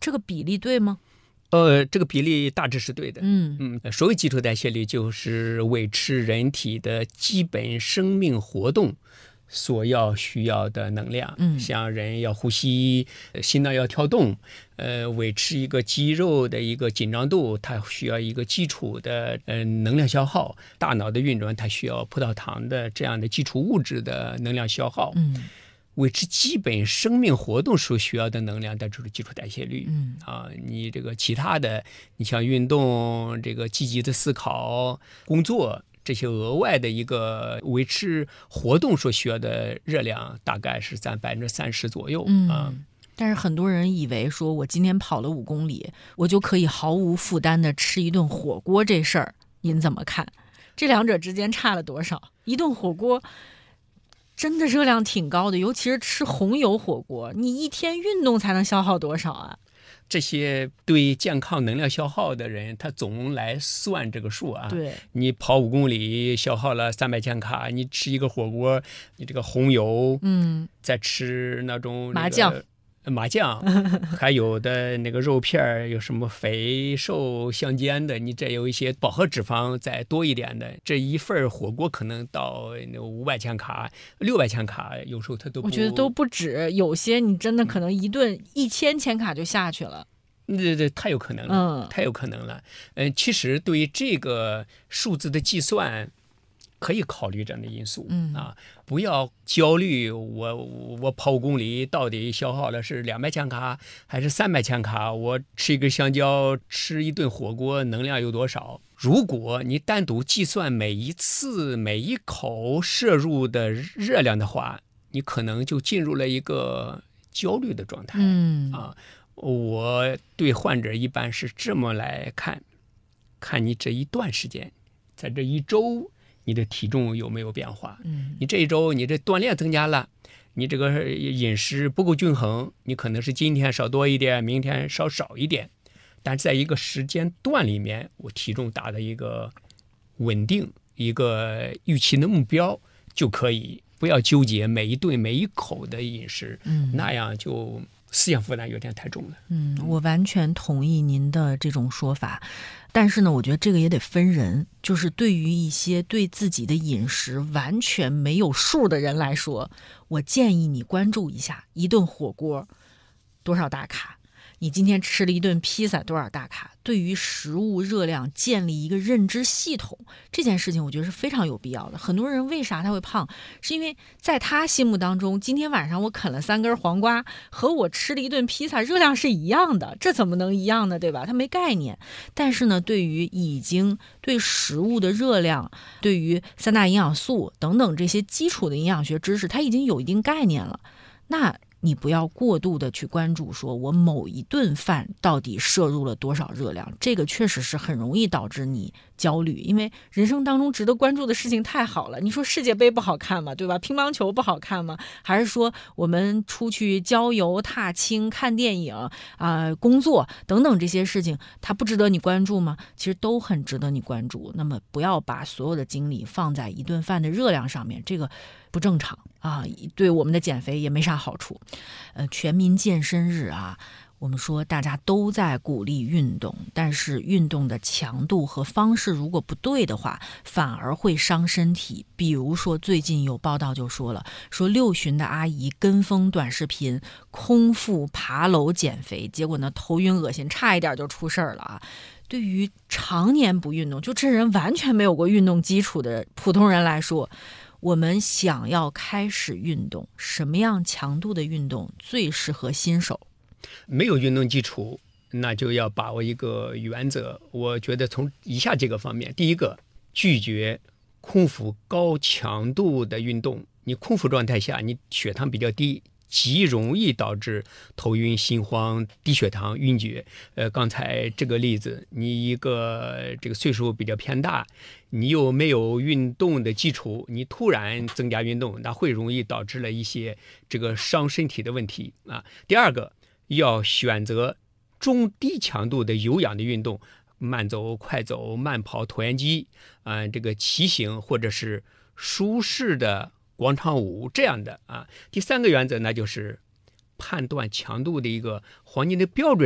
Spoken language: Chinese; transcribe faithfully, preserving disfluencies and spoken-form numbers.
这个比例对吗？ 呃，这个比例大致是对的。 嗯嗯，所谓基础代谢率，就是维持人体的基本生命活动所要需要的能量。 嗯， 像人要呼吸，心脏要跳动，呃，维持一个肌肉的一个紧张度，它需要一个基础的呃能量消耗。大脑的运转，它需要葡萄糖的这样的基础物质的能量消耗。 嗯。 维持基本生命活动所需要的能量，这就是基础代谢率。 嗯啊，你这个其他的，你像运动、这个积极的思考、工作这些额外的一个维持活动所需要的热量，大概是占百分之三十左右。 嗯啊， 但是很多人以为说我今天跑了五公里，我就可以毫无负担的吃一顿火锅，这事儿您怎么看？这两者之间差了多少？一顿火锅真的热量挺高的，尤其是吃红油火锅，你一天运动才能消耗多少啊？ 这些对健康能量消耗的人，他总来算这个数啊。 对， 你跑五公里消耗了三百千卡，你吃一个火锅，你这个红油， 嗯， 再吃那种、那个、 麻酱。 麻酱，还有的那个肉片有什么肥瘦相间的，你这有一些饱和脂肪再多一点的，这一份火锅可能到五百千卡、六百千卡，有时候它都不， 我觉得都不止，有些你真的可能一顿一千千卡就下去了。 对对，太有可能了， 嗯， 太有可能了。嗯，其实对于这个数字的计算，可以考虑这样的因素。 嗯啊，不要焦虑。我我跑五公里到底消耗了是两百千卡还是三百千卡？我吃一根香蕉，吃一顿火锅，能量有多少？如果你单独计算每一次每一口摄入的热量的话，你可能就进入了一个焦虑的状态。 嗯啊，我对患者一般是这么来看，看你这一段时间，在这一周。你的体重有没有变化？ 嗯， 你这一周你这锻炼增加了，你这个饮食不够均衡，你可能是今天少多一点，明天少少一点，但是在一个时间段里面，我体重达到一个稳定、一个预期的目标就可以，不要纠结每一顿每一口的饮食， 嗯， 那样就思想负担有点太重了。 嗯，我完全同意您的这种说法。但是呢，我觉得这个也得分人，就是对于一些对自己的饮食完全没有数的人来说，我建议你关注一下一顿火锅多少大卡，你今天吃了一顿披萨多少大卡，对于食物热量建立一个认知系统，这件事情我觉得是非常有必要的。很多人为啥他会胖，是因为在他心目当中，今天晚上我啃了三根黄瓜和我吃了一顿披萨热量是一样的，这怎么能一样呢？对吧？他没概念。但是呢，对于已经对食物的热量，对于三大营养素等等这些基础的营养学知识，他已经有一定概念了，那你不要过度的去关注说我某一顿饭到底摄入了多少热量，这个确实是很容易导致你焦虑，因为人生当中值得关注的事情太好了。你说世界杯不好看吗？对吧？乒乓球不好看吗？还是说我们出去郊游、踏青、看电影啊、呃、工作等等这些事情，它不值得你关注吗？其实都很值得你关注。那么不要把所有的精力放在一顿饭的热量上面，这个不正常啊，对我们的减肥也没啥好处。呃，全民健身日啊，我们说大家都在鼓励运动，但是运动的强度和方式如果不对的话，反而会伤身体。比如说最近有报道就说了，说六旬的阿姨跟风短视频空腹爬楼减肥，结果呢头晕恶心，差一点就出事儿了啊。对于常年不运动，就这人完全没有过运动基础的普通人来说，我们想要开始运动，什么样强度的运动最适合新手？ 没有运动基础，那就要把握一个原则。我觉得从以下几个方面，第一个，拒绝空腹高强度的运动。你空腹状态下，你血糖比较低，极容易导致头晕、心慌、低血糖、晕厥。呃，刚才这个例子，你一个这个岁数比较偏大，你又没有运动的基础，你突然增加运动，那会容易导致了一些这个伤身体的问题啊。第二个，要选择中低强度的有氧的运动，慢走、快走、慢跑、椭圆机，啊、呃，这个骑行或者是舒适的广场舞这样的啊。第三个原则呢，就是判断强度的一个黄金的标准。